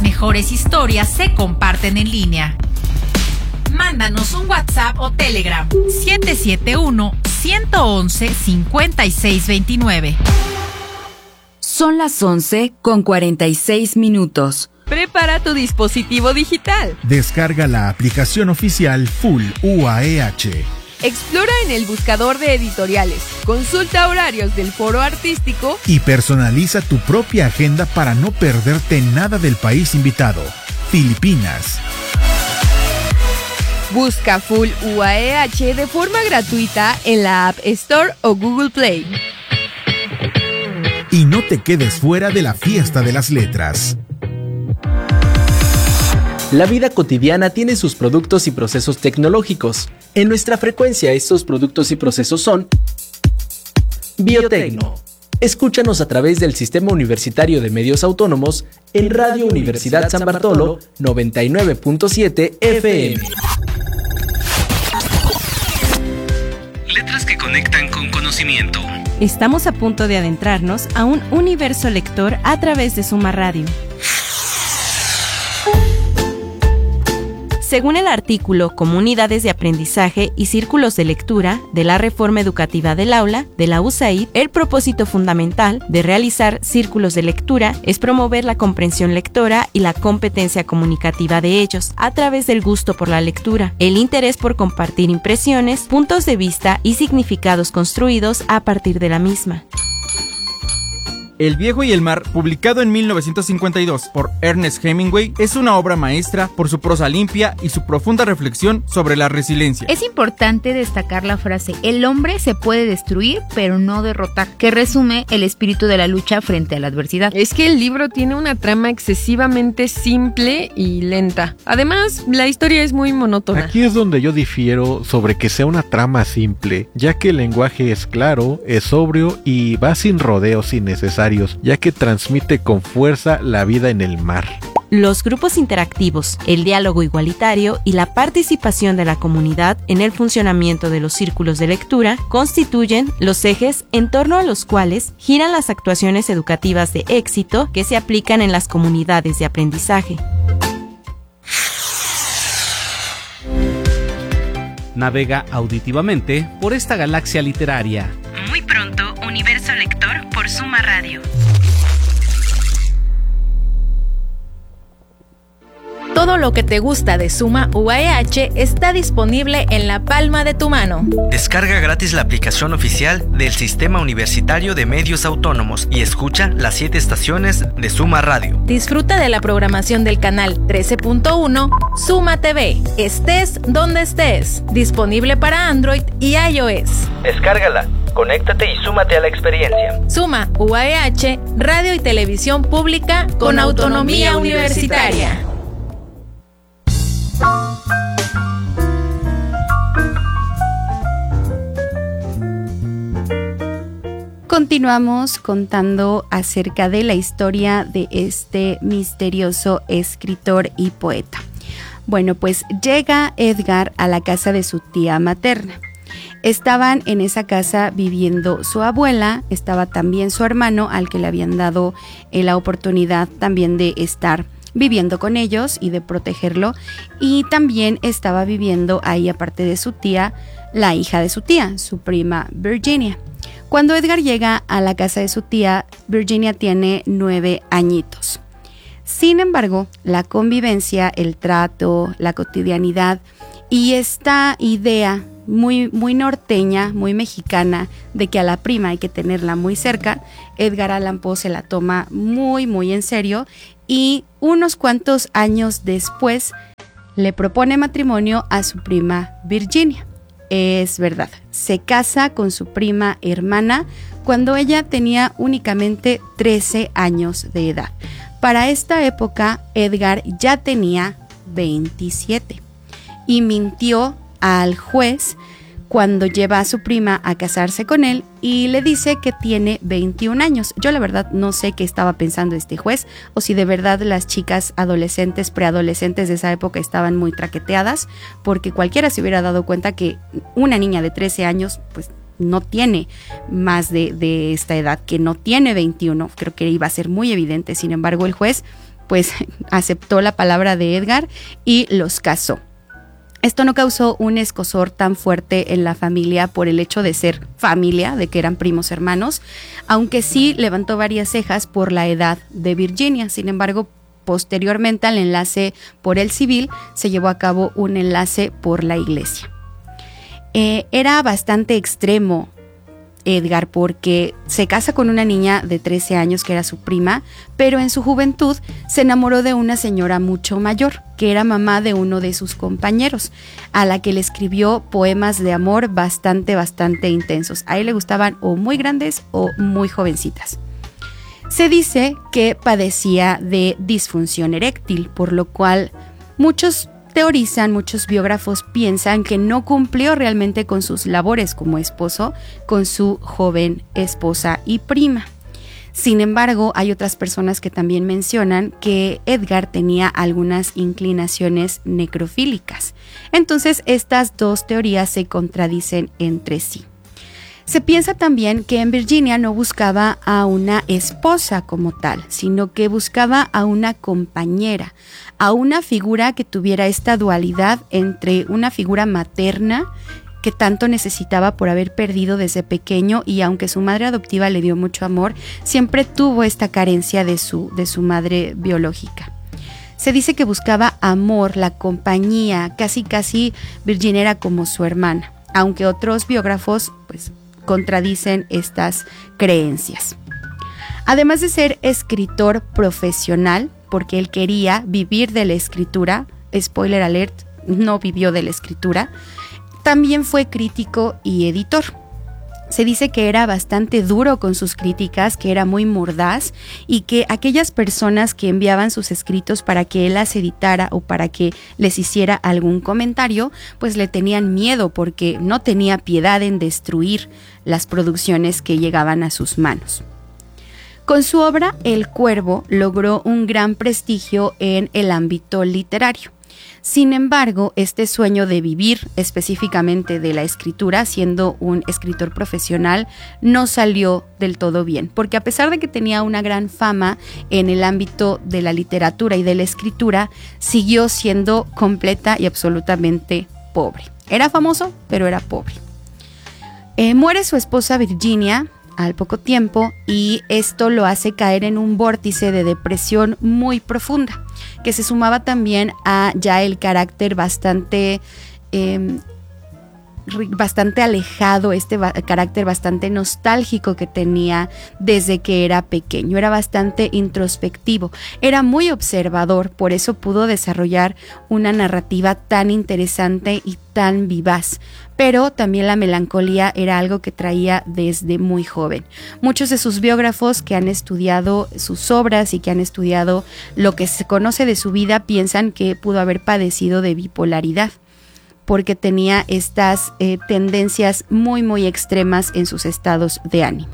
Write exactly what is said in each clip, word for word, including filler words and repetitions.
mejores historias se comparten en línea. Mándanos un WhatsApp o Telegram siete siete uno, uno uno uno, cinco seis dos nueve. Son las once con cuarenta y seis minutos. Prepara tu dispositivo digital. Descarga la aplicación oficial Full U A E H. Explora en el buscador de editoriales, consulta horarios del foro artístico y personaliza tu propia agenda para no perderte nada del país invitado, Filipinas. Busca Full U A E H de forma gratuita en la App Store o Google Play. Y no te quedes fuera de la fiesta de las letras. La vida cotidiana tiene sus productos y procesos tecnológicos. En nuestra frecuencia, estos productos y procesos son Biotecno. Escúchanos a través del Sistema Universitario de Medios Autónomos en Radio Universidad San Bartolo noventa y nueve punto siete F M. Letras que conectan con conocimiento. Estamos a punto de adentrarnos a un universo lector a través de Suma Radio. Según el artículo Comunidades de Aprendizaje y Círculos de Lectura de la Reforma Educativa del Aula de la U S A I D, el propósito fundamental de realizar círculos de lectura es promover la comprensión lectora y la competencia comunicativa de ellos a través del gusto por la lectura, el interés por compartir impresiones, puntos de vista y significados construidos a partir de la misma. El viejo y el mar, publicado en mil novecientos cincuenta y dos por Ernest Hemingway, es una obra maestra por su prosa limpia y su profunda reflexión sobre la resiliencia. Es importante destacar la frase "el hombre se puede destruir, pero no derrotar", que resume el espíritu de la lucha frente a la adversidad. Es que el libro tiene una trama excesivamente simple y lenta. Además, la historia es muy monótona. Aquí es donde yo difiero sobre que sea una trama simple, ya que el lenguaje es claro, es sobrio y va sin rodeos innecesarios, ya que transmite con fuerza la vida en el mar. Los grupos interactivos, el diálogo igualitario y la participación de la comunidad en el funcionamiento de los círculos de lectura constituyen los ejes en torno a los cuales giran las actuaciones educativas de éxito que se aplican en las comunidades de aprendizaje. Navega auditivamente por esta galaxia literaria. Muy pronto, Universo Lector por Suma Radio. Todo lo que te gusta de Suma U A E H está disponible en la palma de tu mano. Descarga gratis la aplicación oficial del Sistema Universitario de Medios Autónomos y escucha las siete estaciones de Suma Radio. Disfruta de la programación del canal trece punto uno Suma T V. Estés donde estés. Disponible para Android y iOS. Descárgala, conéctate y súmate a la experiencia. Suma U A E H, radio y televisión pública con, con autonomía, autonomía universitaria. universitaria. Continuamos contando acerca de la historia de este misterioso escritor y poeta. Bueno, pues llega Edgar a la casa de su tía materna. Estaban en esa casa viviendo su abuela, estaba también su hermano, al que le habían dado eh, la oportunidad también de estar viviendo con ellos y de protegerlo, y también estaba viviendo ahí, aparte de su tía, la hija de su tía, su prima Virginia. Cuando Edgar llega a la casa de su tía, Virginia tiene nueve añitos. Sin embargo, la convivencia, el trato, la cotidianidad y esta idea muy, muy norteña, muy mexicana, de que a la prima hay que tenerla muy cerca, Edgar Allan Poe se la toma muy, muy en serio, y unos cuantos años después le propone matrimonio a su prima Virginia. Es verdad, se casa con su prima hermana cuando ella tenía únicamente trece años de edad. Para esta época, Edgar ya tenía veintisiete y mintió al juez cuando lleva a su prima a casarse con él y le dice que tiene veintiún años. Yo la verdad no sé qué estaba pensando este juez, o si de verdad las chicas adolescentes, preadolescentes de esa época estaban muy traqueteadas, porque cualquiera se hubiera dado cuenta que una niña de trece años pues no tiene más de, de esta edad, que no tiene veintiuno. Creo que iba a ser muy evidente. Sin embargo, el juez pues aceptó la palabra de Edgar y los casó. Esto no causó un escozor tan fuerte en la familia por el hecho de ser familia, de que eran primos hermanos, aunque sí levantó varias cejas por la edad de Virginia. Sin embargo, posteriormente al enlace por el civil, se llevó a cabo un enlace por la iglesia. Eh, era bastante extremo Edgar porque se casa con una niña de trece años que era su prima, pero en su juventud se enamoró de una señora mucho mayor, que era mamá de uno de sus compañeros, a la que le escribió poemas de amor bastante, bastante intensos. A él le gustaban o muy grandes o muy jovencitas. Se dice que padecía de disfunción eréctil, por lo cual muchos teorizan, muchos biógrafos piensan que no cumplió realmente con sus labores como esposo con su joven esposa y prima. Sin embargo, hay otras personas que también mencionan que Edgar tenía algunas inclinaciones necrofílicas. Entonces, estas dos teorías se contradicen entre sí. Se piensa también que en Virginia no buscaba a una esposa como tal, sino que buscaba a una compañera, a una figura que tuviera esta dualidad entre una figura materna que tanto necesitaba por haber perdido desde pequeño, y aunque su madre adoptiva le dio mucho amor, siempre tuvo esta carencia de su, de su madre biológica. Se dice que buscaba amor, la compañía, casi casi Virginia era como su hermana, aunque otros biógrafos pues contradicen estas creencias. Además de ser escritor profesional, porque él quería vivir de la escritura, spoiler alert, no vivió de la escritura, también fue crítico y editor. Se dice que era bastante duro con sus críticas, que era muy mordaz y que aquellas personas que enviaban sus escritos para que él las editara o para que les hiciera algún comentario, pues le tenían miedo porque no tenía piedad en destruir las producciones que llegaban a sus manos. Con su obra, El Cuervo logró un gran prestigio en el ámbito literario. Sin embargo, este sueño de vivir específicamente de la escritura, siendo un escritor profesional, no salió del todo bien, porque a pesar de que tenía una gran fama en el ámbito de la literatura y de la escritura, siguió siendo completa y absolutamente pobre. Era famoso, pero era pobre. Eh, muere su esposa Virginia al poco tiempo, y esto lo hace caer en un vórtice de depresión muy profunda, que se sumaba también a ya el carácter bastante eh, bastante alejado, este ba- carácter bastante nostálgico que tenía desde que era pequeño. Era bastante introspectivo, era muy observador, por eso pudo desarrollar una narrativa tan interesante y tan vivaz. Pero también la melancolía era algo que traía desde muy joven. Muchos de sus biógrafos que han estudiado sus obras y que han estudiado lo que se conoce de su vida piensan que pudo haber padecido de bipolaridad, porque tenía estas eh, tendencias muy muy extremas en sus estados de ánimo.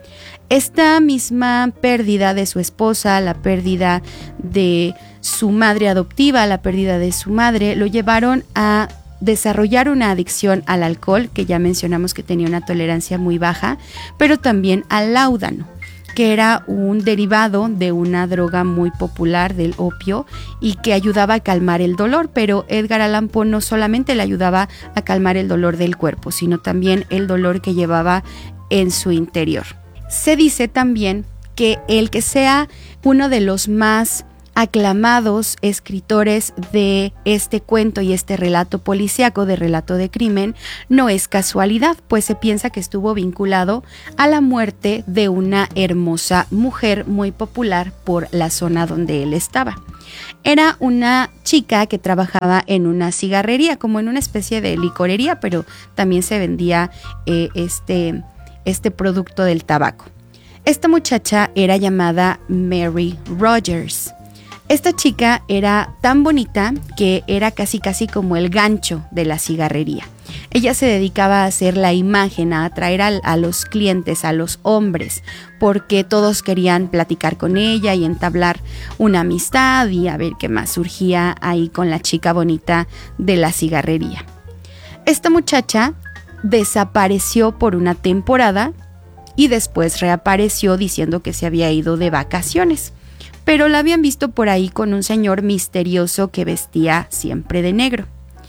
Esta misma pérdida de su esposa, la pérdida de su madre adoptiva, la pérdida de su madre, lo llevaron a desarrollar una adicción al alcohol, que ya mencionamos que tenía una tolerancia muy baja, pero también al láudano, que era un derivado de una droga muy popular del opio y que ayudaba a calmar el dolor. Pero Edgar Allan Poe no solamente le ayudaba a calmar el dolor del cuerpo, sino también el dolor que llevaba en su interior. Se dice también que el que sea uno de los más aclamados escritores de este cuento y este relato policíaco, de relato de crimen, no es casualidad, pues se piensa que estuvo vinculado a la muerte de una hermosa mujer muy popular por la zona donde él estaba. Era una chica que trabajaba en una cigarrería, como en una especie de licorería, pero también se vendía eh, este, este producto del tabaco. Esta muchacha era llamada Mary Rogers. Esta chica era tan bonita que era casi casi como el gancho de la cigarrería. Ella se dedicaba a hacer la imagen, a atraer a, a los clientes, a los hombres, porque todos querían platicar con ella y entablar una amistad y a ver qué más surgía ahí con la chica bonita de la cigarrería. Esta muchacha desapareció por una temporada y después reapareció diciendo que se había ido de vacaciones. pero la habían visto por ahí con un señor misterioso que vestía siempre de negro.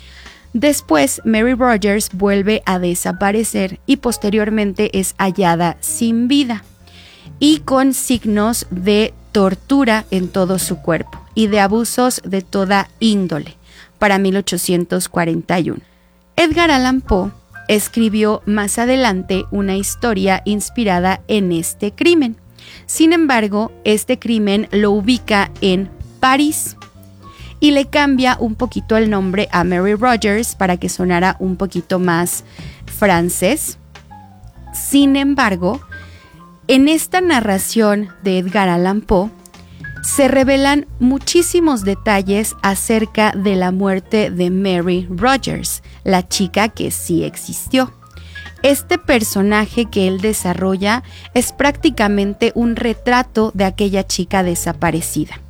Después, Mary Rogers vuelve a desaparecer y posteriormente es hallada sin vida y con signos de tortura en todo su cuerpo y de abusos de toda índole para mil ochocientos cuarenta y uno. Edgar Allan Poe escribió más adelante una historia inspirada en este crimen. Sin embargo, este crimen lo ubica en París y le cambia un poquito el nombre a Mary Rogers para que sonara un poquito más francés. Sin embargo, en esta narración de Edgar Allan Poe se revelan muchísimos detalles acerca de la muerte de Mary Rogers, la chica que sí existió. Este personaje que él desarrolla es prácticamente un retrato de aquella chica desaparecida.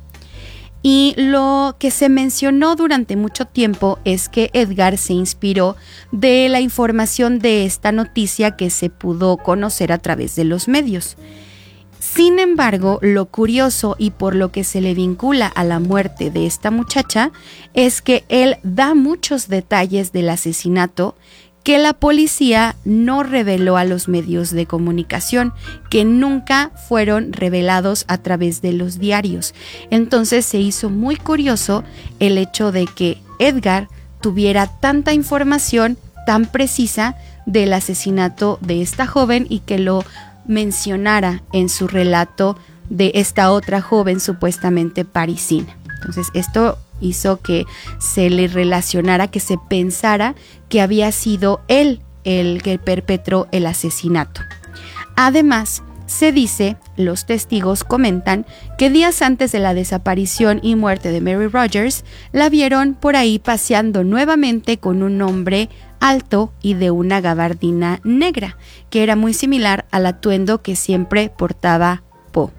Y lo que se mencionó durante mucho tiempo es que Edgar se inspiró de la información de esta noticia que se pudo conocer a través de los medios. Sin embargo, lo curioso y por lo que se le vincula a la muerte de esta muchacha es que él da muchos detalles del asesinato que la policía no reveló a los medios de comunicación, que nunca fueron revelados a través de los diarios. Entonces se hizo muy curioso el hecho de que Edgar tuviera tanta información tan precisa del asesinato de esta joven y que lo mencionara en su relato de esta otra joven supuestamente parisina. Entonces esto hizo que se le relacionara, que se pensara que había sido él el que perpetró el asesinato. Además, se dice, los testigos comentan, que días antes de la desaparición y muerte de Mary Rogers, la vieron por ahí paseando nuevamente con un hombre alto y de una gabardina negra, que era muy similar al atuendo que siempre portaba Poe.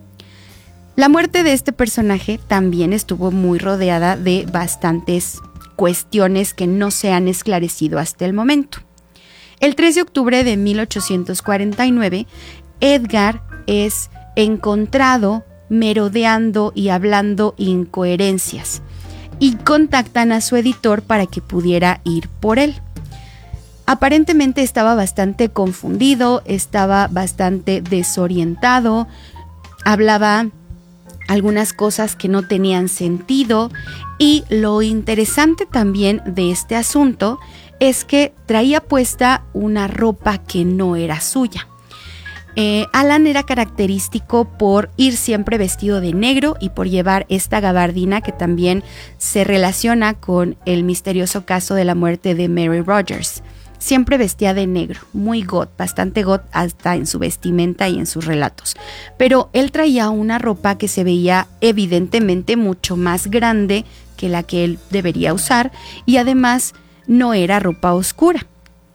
La muerte de este personaje también estuvo muy rodeada de bastantes cuestiones que no se han esclarecido hasta el momento. El tres de octubre de mil ochocientos cuarenta y nueve, Edgar es encontrado merodeando y hablando incoherencias y contactan a su editor para que pudiera ir por él. Aparentemente estaba bastante confundido, estaba bastante desorientado, hablaba algunas cosas que no tenían sentido y lo interesante también de este asunto es que traía puesta una ropa que no era suya. Eh, Alan era característico por ir siempre vestido de negro y por llevar esta gabardina que también se relaciona con el misterioso caso de la muerte de Mary Rogers. Siempre vestía de negro, muy goth, bastante goth hasta en su vestimenta y en sus relatos. Pero él traía una ropa que se veía evidentemente mucho más grande que la que él debería usar y además no era ropa oscura.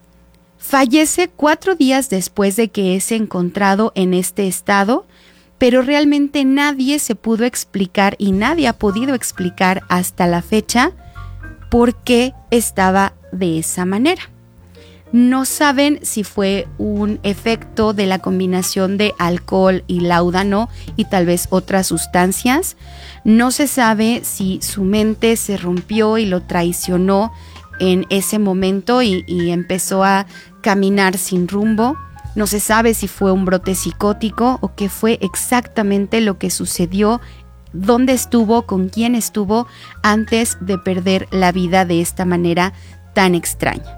Fallece cuatro días después de que es encontrado en este estado, pero realmente nadie se pudo explicar y nadie ha podido explicar hasta la fecha por qué estaba de esa manera. No saben si fue un efecto de la combinación de alcohol y láudano y tal vez otras sustancias. No se sabe si su mente se rompió y lo traicionó en ese momento y, y empezó a caminar sin rumbo. No se sabe si fue un brote psicótico o qué fue exactamente lo que sucedió, dónde estuvo, con quién estuvo antes de perder la vida de esta manera tan extraña.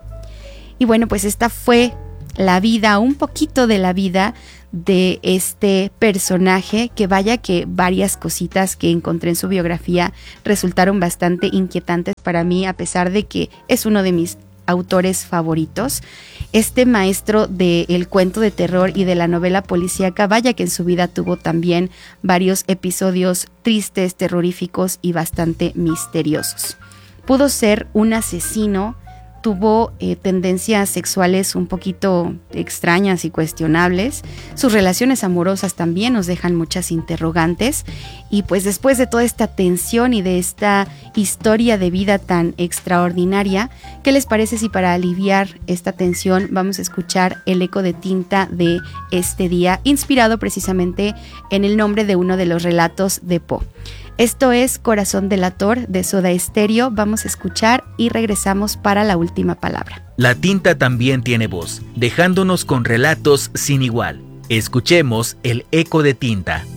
Y bueno, pues esta fue la vida, un poquito de la vida de este personaje, que vaya que varias cositas que encontré en su biografía resultaron bastante inquietantes para mí, a pesar de que es uno de mis autores favoritos. Este maestro del cuento de terror y de la novela policíaca, vaya que en su vida tuvo también varios episodios tristes, terroríficos y bastante misteriosos. Pudo ser un asesino tuvo eh, tendencias sexuales un poquito extrañas y cuestionables. Sus relaciones amorosas también nos dejan muchas interrogantes. Y pues después de toda esta tensión y de esta historia de vida tan extraordinaria, ¿qué les parece si para aliviar esta tensión vamos a escuchar El eco de tinta de este día, inspirado precisamente en el nombre de uno de los relatos de Poe? Esto es Corazón delator de Soda Stereo. Vamos a escuchar y regresamos para la última palabra. La tinta también tiene voz, dejándonos con relatos sin igual. Escuchemos El eco de tinta.